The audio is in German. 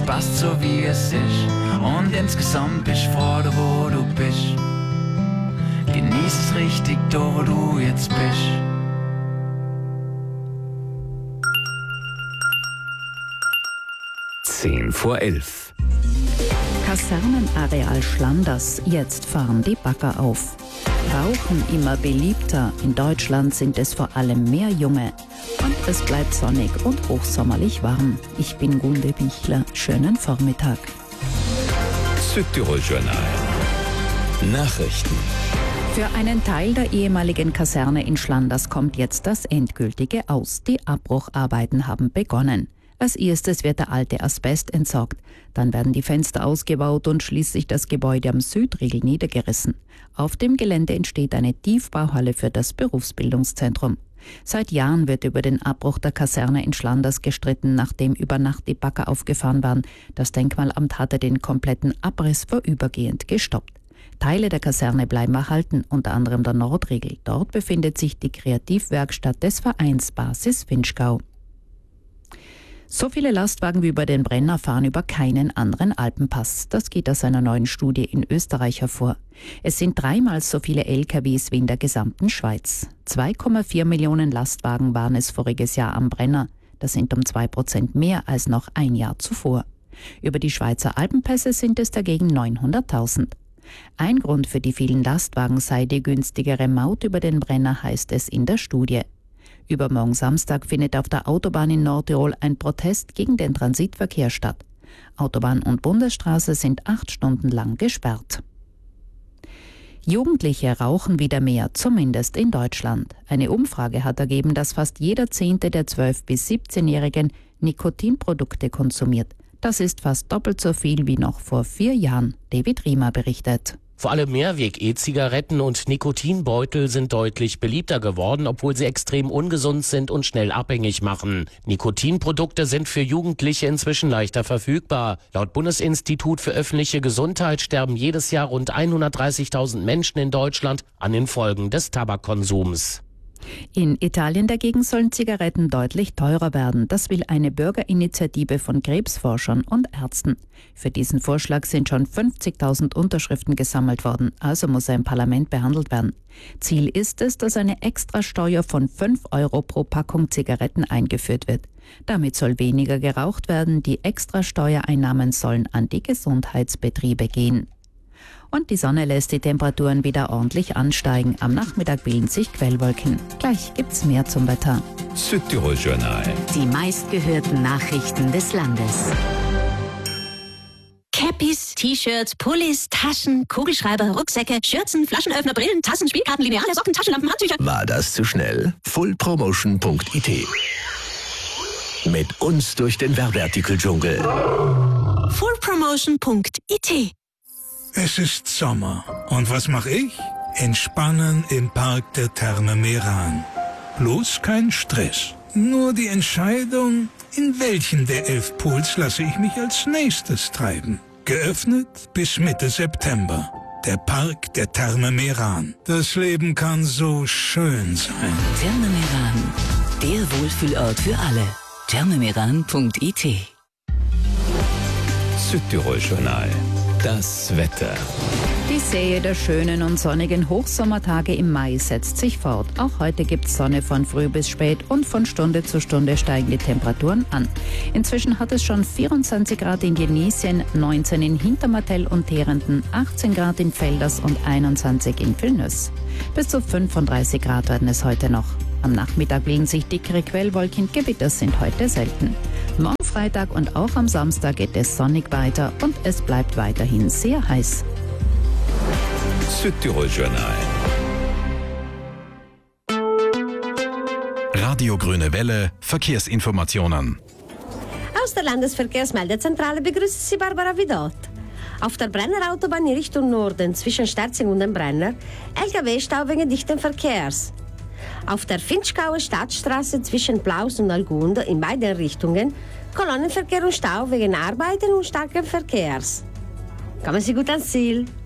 passt so wie es ist. Und insgesamt bist du froh, da wo du bist. Genieß es richtig, da wo du jetzt bist. Zehn vor 11. Kasernenareal Schlanders, jetzt fahren die Bagger auf. Rauchen immer beliebter, in Deutschland sind es vor allem mehr Junge. Und es bleibt sonnig und hochsommerlich warm. Ich bin Gunde Bichler, schönen Vormittag. Südtirol Journal. Nachrichten. Für einen Teil der ehemaligen Kaserne in Schlanders kommt jetzt das Endgültige aus. Die Abbrucharbeiten haben begonnen. Als erstes wird der alte Asbest entsorgt. Dann werden die Fenster ausgebaut und schließlich das Gebäude am Südriegel niedergerissen. Auf dem Gelände entsteht eine Tiefbauhalle für das Berufsbildungszentrum. Seit Jahren wird über den Abbruch der Kaserne in Schlanders gestritten, nachdem über Nacht die Bagger aufgefahren waren. Das Denkmalamt hatte den kompletten Abriss vorübergehend gestoppt. Teile der Kaserne bleiben erhalten, unter anderem der Nordriegel. Dort befindet sich die Kreativwerkstatt des Vereins Basis Vinschgau. So viele Lastwagen wie über den Brenner fahren über keinen anderen Alpenpass. Das geht aus einer neuen Studie in Österreich hervor. Es sind 3-mal so viele LKWs wie in der gesamten Schweiz. 2,4 Millionen Lastwagen waren es voriges Jahr am Brenner. Das sind um 2% mehr als noch ein Jahr zuvor. Über die Schweizer Alpenpässe sind es dagegen 900.000. Ein Grund für die vielen Lastwagen sei die günstigere Maut über den Brenner, heißt es in der Studie. Übermorgen Samstag findet auf der Autobahn in Nordtirol ein Protest gegen den Transitverkehr statt. Autobahn und Bundesstraße sind 8 Stunden lang gesperrt. Jugendliche rauchen wieder mehr, zumindest in Deutschland. Eine Umfrage hat ergeben, dass fast jeder 10. der 12- bis 17-Jährigen Nikotinprodukte konsumiert. Das ist fast doppelt so viel wie noch vor 4 Jahren. David Riemer berichtet. Vor allem Mehrweg-E-Zigaretten und Nikotinbeutel sind deutlich beliebter geworden, obwohl sie extrem ungesund sind und schnell abhängig machen. Nikotinprodukte sind für Jugendliche inzwischen leichter verfügbar. Laut Bundesinstitut für öffentliche Gesundheit sterben jedes Jahr rund 130.000 Menschen in Deutschland an den Folgen des Tabakkonsums. In Italien dagegen sollen Zigaretten deutlich teurer werden. Das will eine Bürgerinitiative von Krebsforschern und Ärzten. Für diesen Vorschlag sind schon 50.000 Unterschriften gesammelt worden, also muss er im Parlament behandelt werden. Ziel ist es, dass eine Extrasteuer von 5 Euro pro Packung Zigaretten eingeführt wird. Damit soll weniger geraucht werden. Die Extrasteuereinnahmen sollen an die Gesundheitsbetriebe gehen. Und die Sonne lässt die Temperaturen wieder ordentlich ansteigen. Am Nachmittag bilden sich Quellwolken. Gleich gibt's mehr zum Wetter. Südtirol Journal. Die meistgehörten Nachrichten des Landes. Cappies, T-Shirts, Pullis, Taschen, Kugelschreiber, Rucksäcke, Schürzen, Flaschenöffner, Brillen, Tassen, Spielkarten, Lineale, Socken, Taschenlampen, Handtücher. War das zu schnell? fullpromotion.it. Mit uns durch den Werbeartikeldschungel. fullpromotion.it. Es ist Sommer. Und was mache ich? Entspannen im Park der Therme Meran. Bloß kein Stress. Nur die Entscheidung, in welchen der 11 Pools lasse ich mich als nächstes treiben. Geöffnet bis Mitte September. Der Park der Therme Meran. Das Leben kann so schön sein. Therme Meran. Der Wohlfühlort für alle. thermemeran.it. Südtirol Journal. Das Wetter. Die Serie der schönen und sonnigen Hochsommertage im Mai setzt sich fort. Auch heute gibt es Sonne von früh bis spät und von Stunde zu Stunde steigen die Temperaturen an. Inzwischen hat es schon 24 Grad in Genesien, 19 in Hintermartell und Terenden, 18 Grad in Velders und 21 in Vilnius. Bis zu 35 Grad werden es heute noch. Am Nachmittag bilden sich dickere Quellwolken, Gewitter sind heute selten. Morgen Freitag und auch am Samstag geht es sonnig weiter und es bleibt weiterhin sehr heiß. Südtirol Journal. Radio Grüne Welle, Verkehrsinformationen. Aus der Landesverkehrsmeldezentrale begrüßt Sie Barbara Vidot. Auf der Brennerautobahn in Richtung Norden zwischen Sterzing und dem Brenner LKW-Stau wegen dichten Verkehrs. Auf der Vinschgauer Stadtstraße zwischen Plaus und Algund in beiden Richtungen Kolonnenverkehr und Stau wegen Arbeiten und starken Verkehrs. Kommen Sie gut ans Ziel.